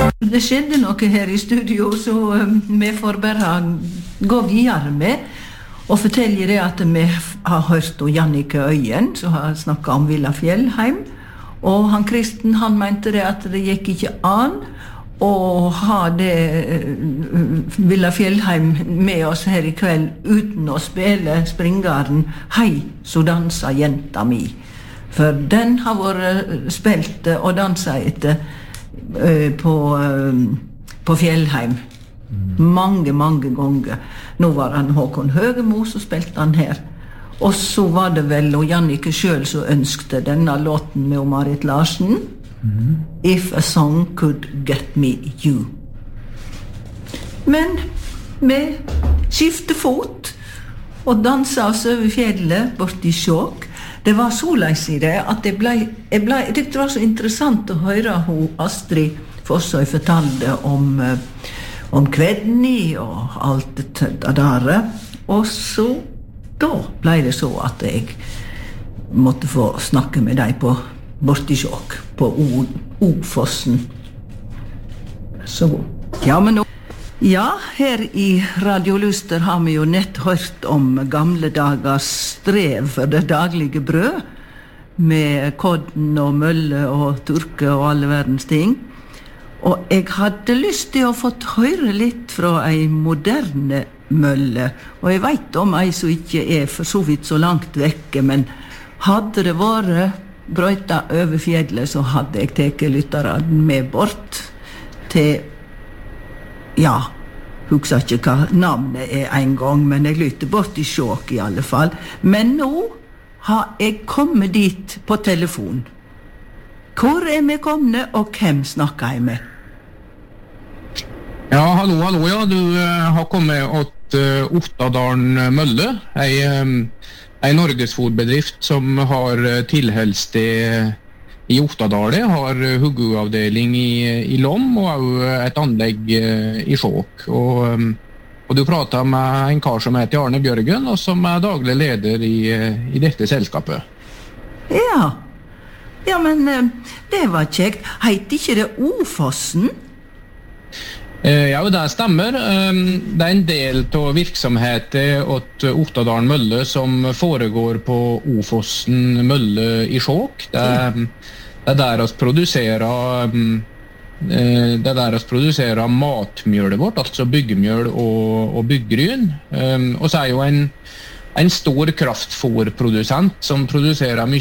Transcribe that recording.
Det skjedde noe her I studio, så vi får bare gå videre med og fortelle det at vi har hørt om Jannicke Øyen, som har snakket om Villa Fjellheim, og han Kristen, han mente det at det gikk ikke an å ha det Villa Fjellheim med oss her I kveld uten å spille springaren «Hei, så dansa jenta mi». For den har vært spilt og danset etter på Fjellheim mange ganger. Nå var han Håkon Høgemo, så spilte han her. Og så var det vel og Jannicke selv som ønskte denne låten med Marit Larsen. If a song could get me you. Men vi skiftet fot og danset oss over fjellet bort I Skjåk. Det var så leis I det at jeg det var så interessant å høre hun Astrid Fossøy fortalte om Kvedni og alt det der. Og så da ble det så at jeg måtte få snakke med deg bort I Skjåk på Ofossen. Så ja, men nå ja, her I Radio Luster har vi jo nett hørt om gamle dagers strev for det daglige brød, med kodden og mølle og turke og alle verdens ting. Og jeg hadde lyst til å få høre litt fra ei moderne mølle, og jeg vet om ei som ikke for så vidt så langt vekke, men hadde det vært brøyta over fjellet, så hadde jeg teket lytterne med bort til ja, husker ikke hva navnet en gang, men jeg lytte bort I Skjåk I alle fall. Men nå har jeg kommet dit på telefon. Hvor vi kommet, og hvem snakker jeg med? Ja, hallo, ja. Du har kommet åt Ottadalen Mølle, en norgesfòrbedrift som har tilholdssted I Ottadalen, har hugguavdeling I Lom og også et anlegg I Skjåk. Og du pratet med en kar som heter Arne Bjørgen, og som daglig leder I dette selskapet. Ja, men det var kjekt. Heit ikke det Ofossen? Ja, det stemmer. Det en del av virksomheten åt Ottadalen Mølle som foregår på Ofossen Mølle I Skjåk. Det der oss produserer matmjølet vårt, altså byggemjøl og byggryn. Og så jo en stor kraftfòrprodusent som produserer mye